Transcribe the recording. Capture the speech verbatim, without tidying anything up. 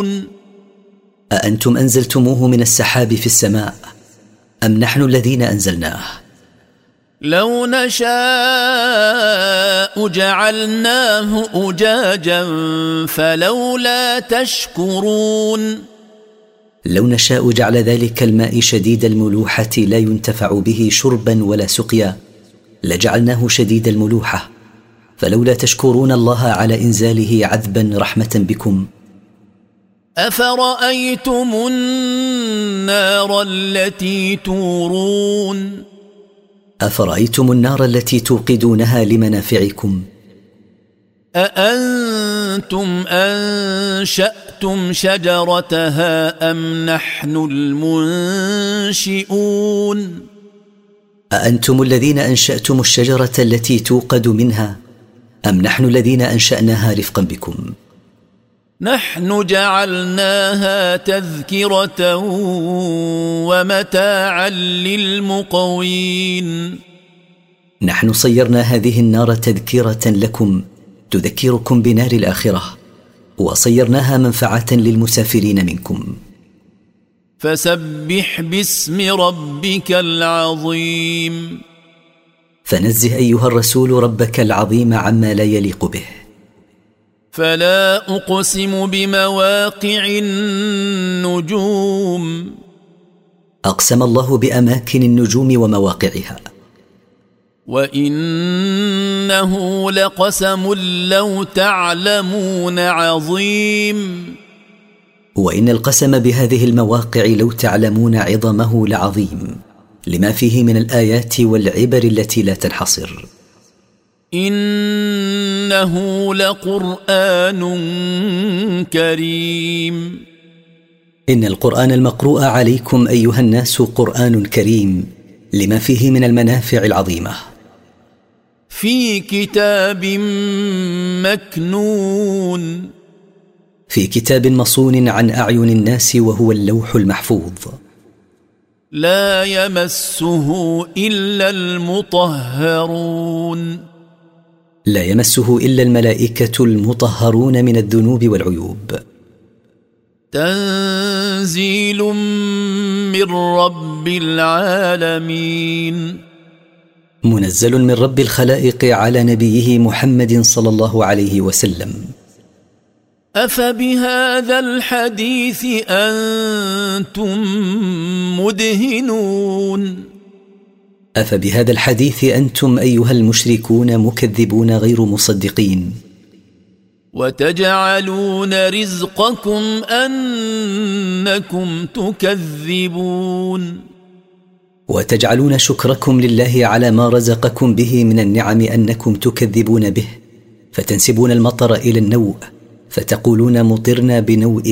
تشكرون أأنتم أنزلتموه من السحاب في السماء أم نحن الذين أنزلناه؟ لو نشاء جعلناه أجاجا فلولا تشكرون لو نشاء جعل ذلك الماء شديد الملوحة لا ينتفع به شربا ولا سقيا لجعلناه شديد الملوحة، فلولا تشكرون الله على إنزاله عذبا رحمة بكم. أفرأيتم النار التي تورون أفرأيتم النار التي توقدونها لمنافعكم؟ أأنتم أنشأتم شجرتها أم نحن المنشئون أأنتم الذين أنشأتم الشجرة التي توقد منها أم نحن الذين أنشأناها رفقا بكم؟ نحن جعلناها تذكرة ومتاعا للمقوين نحن صيرنا هذه النار تذكرة لكم تذكركم بنار الآخرة، وصيرناها منفعة للمسافرين منكم. فسبح باسم ربك العظيم فنزه أيها الرسول ربك العظيم عما لا يليق به. فلا أقسم بمواقع النجوم أقسم الله بأماكن النجوم ومواقعها. وإنه لقسم لو تعلمون عظيم وإن القسم بهذه المواقع لو تعلمون عظمه لعظيم لما فيه من الآيات والعبر التي لا تنحصر. إنه لقرآن كريم إن القرآن المقروء عليكم أيها الناس قرآن كريم لما فيه من المنافع العظيمة. في كتاب مكنون في كتاب مصون عن أعين الناس وهو اللوح المحفوظ. لا يمسه إلا المطهرون لا يمسه إلا الملائكة المطهرون من الذنوب والعيوب. تنزيل من رب العالمين منزل من رب الخلائق على نبيه محمد صلى الله عليه وسلم. أفبهذا الحديث أنتم مدهنون أفبهذا الحديث أنتم أيها المشركون مكذبون غير مصدقين. وتجعلون رزقكم أنكم تكذبون وتجعلون شكركم لله على ما رزقكم به من النعم أنكم تكذبون به، فتنسبون المطر إلى النوء فتقولون مطرنا بنوء